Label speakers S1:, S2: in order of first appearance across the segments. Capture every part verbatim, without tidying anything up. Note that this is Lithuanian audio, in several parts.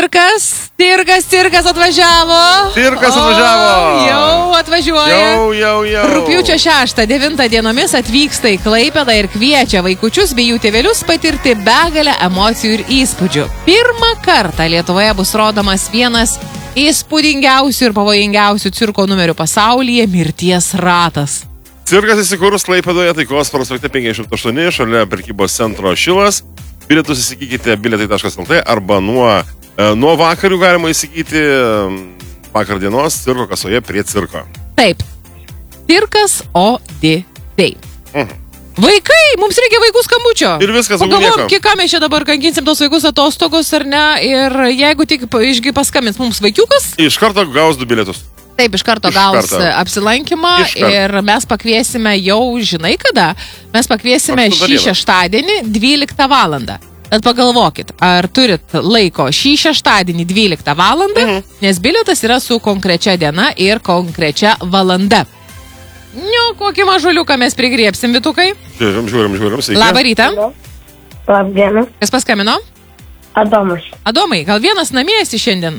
S1: cirkas, cirkas, cirkas atvažiavo.
S2: Cirkas atvažiavo.
S1: O, jau atvažiuoja.
S2: Jau, jau, jau.
S1: Rugpjūčio šeštą devintą dienomis atvyksta į Klaipėdą ir kviečia vaikučius bei jų tėvelius patirti begalę emocijų ir įspūdžių. Pirmą kartą Lietuvoje bus rodomas vienas įspūdingiausių ir pavojingiausių cirko numerių pasaulyje – Mirties ratas.
S2: Cirkas įsikūrus Klaipėdoje, Taikos prospekte penkiasdešimt aštuoni, šalia prekybos centro Šilas. Bilietus įsigykite bilietai taškas el tė arba nuo, e, nuo vakarių galima įsigyti e, vakar dienos cirko kasoje prie cirko.
S1: Taip. Cirkas O D T.
S2: Mhm.
S1: Vaikai, mums reikia vaikų skambučio.
S2: Ir viskas,
S1: pagalvom, kiek ką mes čia dabar kankinsim tos vaikus atostogos ar ne. Ir jeigu tik išgi paskambins mums vaikiukas.
S2: Iš karto gaus du bilietus.
S1: Taip, iš karto
S2: iš
S1: gaus
S2: karto.
S1: apsilankymą
S2: Iš karto.
S1: ir mes pakviesime jau, žinai kada, mes pakviesime šį šeštadienį dvyliktą valandą. Tad pagalvokit, ar turit laiko šį šeštadienį dvyliktą valandą, mhm. nes bilietas yra su konkrečia diena ir konkrečia valanda. Nu, kokį mažuliuką mes prigriepsim, Vitukai?
S2: Žiūrim, žiūrim, žiūrim. Sveiki.
S1: Labą rytą.
S3: Labdiena.
S1: Kas paskambino?
S3: Adomas.
S1: Adomai, gal vienas namie esi šiandien?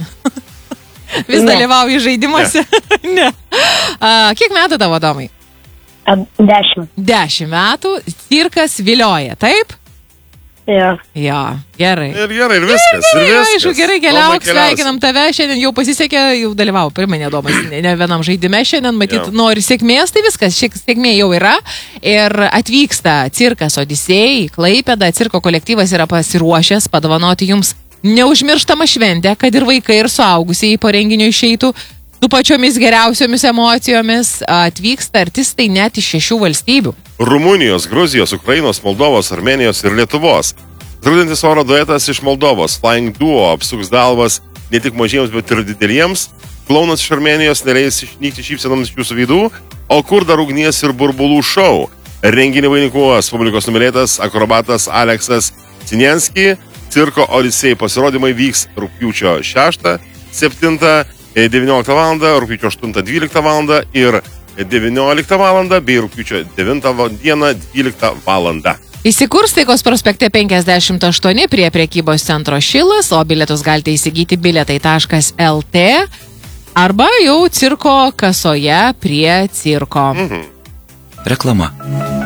S1: Vis dalyvauji žaidimuose? Ne. ne. A, kiek metų tavo, Adomai?
S3: A, dešimt.
S1: Dešimt metų. Cirkas vilioja, taip?
S3: Jo.
S1: Jo, gerai.
S2: Ir gerai, ir viskas.
S1: Gerai,
S2: ir viskas.
S1: aišku, gerai, keliauk, sveikinam tave. Šiandien jau pasisekė, jau dalyvau. Pirmąjį Adomas, ne, ne vienam žaidime. Šiandien, matyt, jo. Nori sėkmės, tai viskas. Šiek sėkmė jau yra. Ir atvyksta Cirkas Odisėjai, Klaipėda. Cirko kolektyvas yra pasiruošęs padovanoti jums neužmirštamą šventę, kad ir vaikai, ir suaugusieji po renginio išeitų su pačiomis geriausiomis emocijomis. Atvyksta artistai net iš šešių valstybių.
S2: Rumunijos, Gruzijos, Ukrainos, Moldovos, Armenijos ir Lietuvos. Žudantis oro duetas iš Moldovos, Flying Duo, apsuks galvas ne tik mažiems, bet ir dideliems. Klaunas iš Armenijos neleis išnykti šypsenoms iš jūsų veidų, o kur dar ugnies ir burbulų šou. Renginį vainikuos publikos numylėtas akrobatas Aleksas Sinienski. Cirko Odisėjai pasirodymai vyks rugpjūčio šeštą, septintą, devynioliktą valandą, rugpjūčio aštuntą, dvyliktą valandą ir devynioliktą valandą bei rugpjūčio devintą dieną, dvyliktą valandą.
S1: Įsikurs Taikos prospekte penkiasdešimt aštuoni prie prekybos centro Šilas, o bilietus galite įsigyti bilietai taškas el tė arba jau cirko kasoje prie cirko.
S2: Mhm.
S4: Reklama.